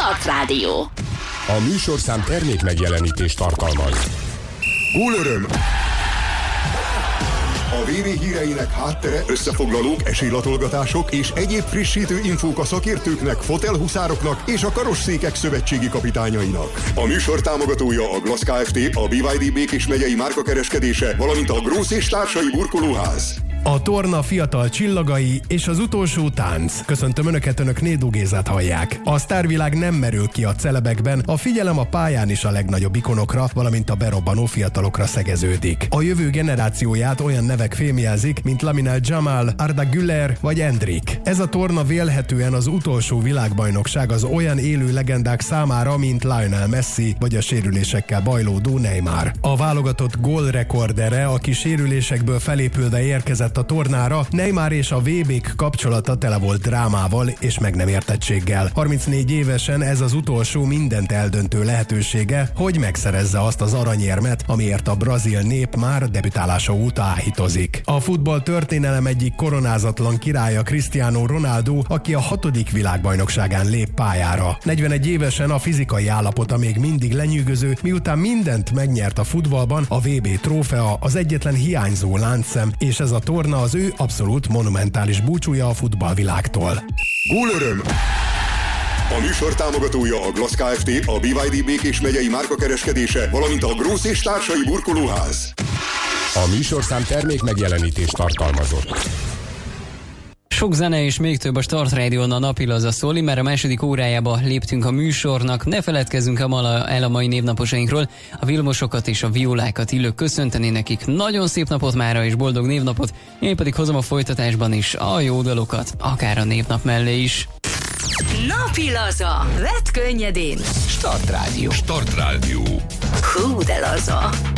Start Rádió. A műsorszám termék megjelenítést tartalmaz. Gólöröm! A VB híreinek háttere, összefoglalók, esélylatolgatások és egyéb frissítő infók a szakértőknek, fotelhuszároknak és a karosszékek szövetségi kapitányainak. A műsor támogatója a Glass Kft., a BYD Békés megyei márkakereskedése, valamint a Grósz és társai burkolóház. A torna fiatal csillagai és az utolsó tánc. Köszöntöm Önöket, Önök Nédó Gézát hallják. A sztárvilág nem merül ki a celebekben, a figyelem a pályán is a legnagyobb ikonokra, valamint a berobbanó fiatalokra szegeződik. A jövő generációját olyan nevek fémjelzik, mint Lamine Yamal, Arda Güler vagy Endrick. Ez a torna vélhetően az utolsó világbajnokság az olyan élő legendák számára, mint Lionel Messi vagy a sérülésekkel bajlódó Neymar. A válogatott gólrekordere, aki sérülésekből felépülve érkezett a tornára, Neymar és a VB-k kapcsolata tele volt drámával és meg nem értettséggel. 34 évesen ez az utolsó mindent eldöntő lehetősége, hogy megszerezze azt az aranyérmet, amiért a brazil nép már debütálása óta áhítozik. A futball történelem egyik koronázatlan királya Cristiano Ronaldo, aki a 6. világbajnokságán lép pályára. 41 évesen a fizikai állapota még mindig lenyűgöző, miután mindent megnyert a futballban, a VB trófea az egyetlen hiányzó láncszem, és ez a torna az ő abszolút monumentális búcsúja a futballvilágtól. Gólöröm! A műsor támogatója a Glass Kft., a BYD Békés megyei márkakereskedése, valamint a Grósz és társai burkolóház. A műsorszám termék megjelenítést tartalmazott. Sok zene és még több a Start Rádión a napilaza szóli, mert a második órájába léptünk a műsornak. Ne feledkezzünk el a mai névnaposainkról. A Vilmosokat és a Violákat illők köszönteni nekik. Nagyon szép napot mára és boldog névnapot. Én pedig hozom a folytatásban is a jó dalokat, akár a névnap mellé is. Napilaza. Vedd könnyedén. Start Rádió. Hú, de laza.